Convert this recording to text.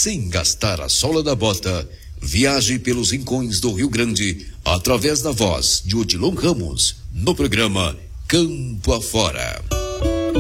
sem gastar a sola da bota. Viaje pelos rincões do Rio Grande através da voz de Odilon Ramos no programa Campo Afora.